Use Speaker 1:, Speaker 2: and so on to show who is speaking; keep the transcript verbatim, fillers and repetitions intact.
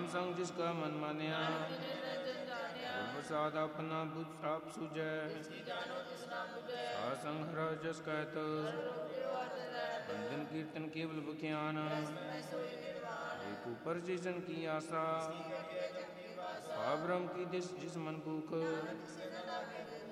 Speaker 1: ਨਾਮ ਸੰਗ ਜਿਸਕਾ ਮਨ ਮਾਨਿਆ ਪ੍ਰਸਾਦ ਆਪਣਾ ਬੁੱਧ ਪ੍ਰਾਪ ਸੁਜੈ ਸਾਧ ਸੰਗ ਹਰਿ ਜਸ ਕਹਿਤ ਬੰਦਨ ਕੀਰਤਨ ਕੇਵਲ ਬਖਿਆਨ ਏਕ ਉਪਰ ਜਿਸਨ ਕੀ ਆਸਾ ਪਾਬ੍ਰਹਮ ਕੀ ਦਿਸ ਜਿਸ ਮਨ ਭੂਖ